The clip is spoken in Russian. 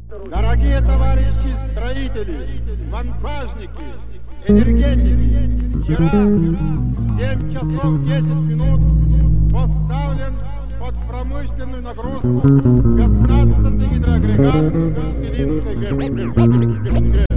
Дорогие товарищи строители, монтажники, энергетики, вчера в 7 часов 10 минут поставлен под промышленную нагрузку 15-й гидроагрегат Пилинской ГЭС.